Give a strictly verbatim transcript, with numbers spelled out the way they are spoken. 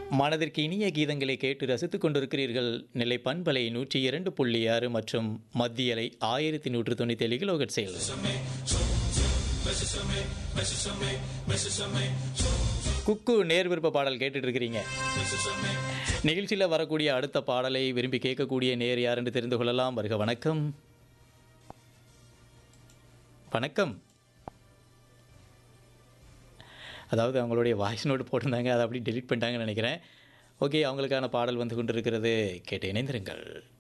மனதிற்கு இனிய கீதங்களை கேட்டு ரசித்துக் கொண்டிருக்கிறீர்கள். நெல்லை பண்பலை நூற்றி இரண்டு புள்ளி ஆறு மற்றும் மத்தியலை ஆயிரத்தி நூற்று தொண்ணூற்றி ஏழு கிலோஹெர்ட்ஸில் குக்கு நேர் விருப்ப பாடல் கேட்டுட்டு இருக்கிறீங்க. நிகழ்ச்சியில் வரக்கூடிய அடுத்த பாடலை விரும்பி கேட்கக்கூடிய நேர் யார் என்று தெரிந்து கொள்ளலாம். வருக. வணக்கம். வணக்கம். அதாவது அவங்களுடைய வாய்ஸ் நோட்டு போட்டிருந்தாங்க, அதை அப்படி டெலிட் பண்ணிட்டாங்கன்னு நினைக்கிறேன். ஓகே, அவங்களுக்கான பாடல் வந்து கொண்டிருக்கிறது. கேட்டு இணைந்திருங்கள்.